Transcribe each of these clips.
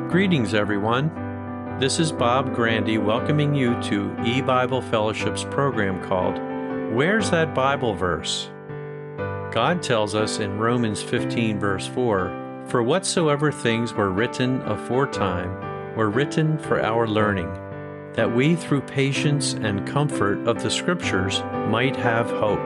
Greetings, everyone. This is Bob Grandy welcoming you to eBible Fellowship's program called Where's That Bible Verse? God tells us in Romans 15, verse 4, "For whatsoever things were written aforetime were written for our learning, that we through patience and comfort of the Scriptures might have hope."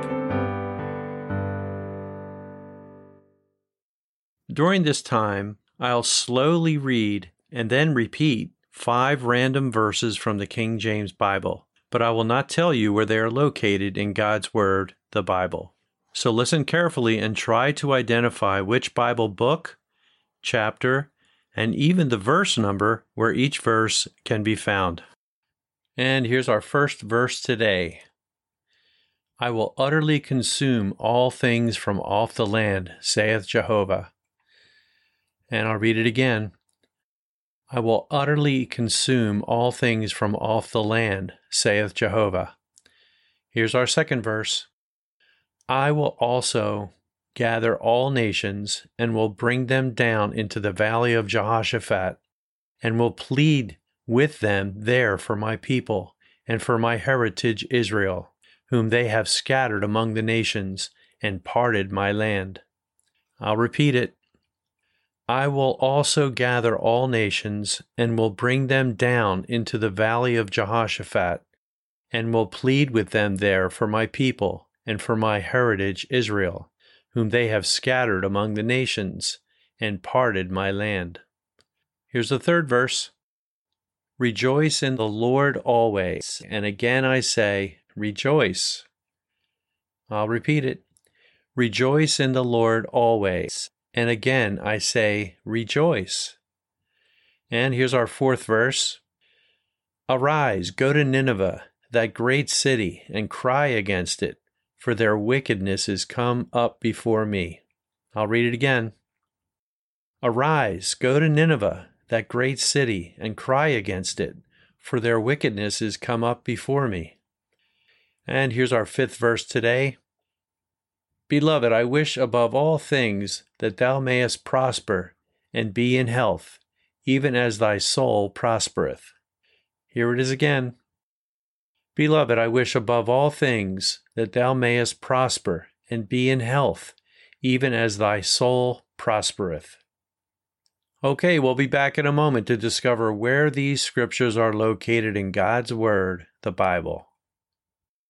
During this time, I'll slowly read and then repeat 5 random verses from the King James Bible, but I will not tell you where they are located in God's Word, the Bible. So listen carefully and try to identify which Bible book, chapter, and even the verse number where each verse can be found. And here's our first verse today. "I will utterly consume all things from off the land, saith Jehovah." And I'll read it again. "I will utterly consume all things from off the land, saith Jehovah." Here's our second verse. "I will also gather all nations, and will bring them down into the valley of Jehoshaphat, and will plead with them there for my people, and for my heritage Israel, whom they have scattered among the nations, and parted my land." I'll repeat it. "I will also gather all nations, and will bring them down into the valley of Jehoshaphat, and will plead with them there for my people, and for my heritage Israel, whom they have scattered among the nations, and parted my land." Here's the third verse. "Rejoice in the Lord always, and again I say, rejoice." I'll repeat it. "Rejoice in the Lord always, and again I say, rejoice." And here's our fourth verse. "Arise, go to Nineveh, that great city, and cry against it, for their wickedness is come up before me." I'll read it again. "Arise, go to Nineveh, that great city, and cry against it, for their wickedness is come up before me." And here's our fifth verse today. "Beloved, I wish above all things that thou mayest prosper and be in health, even as thy soul prospereth." Here it is again. "Beloved, I wish above all things that thou mayest prosper and be in health, even as thy soul prospereth." Okay, we'll be back in a moment to discover where these scriptures are located in God's Word, the Bible.